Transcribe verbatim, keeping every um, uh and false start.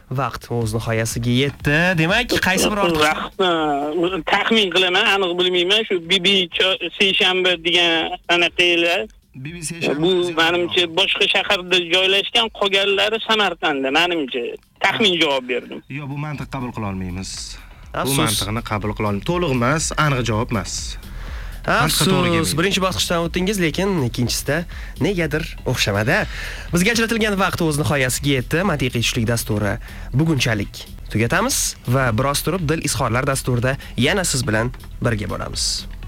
vaqt o'z nihoyasiga yetdi. Demak, qaysi bir vaqtni taxmin qilaman, aniq bilmayman. Shu B B seshanba degan anaqalar. B B seshanba. Bu menimcha boshqa shaharda joylashgan, qolganlari Samarqandda menimcha. Taxmin javob berdim. Yo'q, bu mantiq qabul qila olmaymiz. Bu mantiqni qabul qila olmaymiz. To'liq emas, aniq javob emas. Afsus, birinchi bosqichdan o'tdingiz, lekin ikkinchisida negadir o'xshamadi. Bizga ajratilgan vaqt o'z nihoyasiga yetdi. Mantiqiy tushlik dasturi bugunchalik tugatamiz va biroz turib dil izhorlar dasturida yana siz bilan birga bo'lamiz.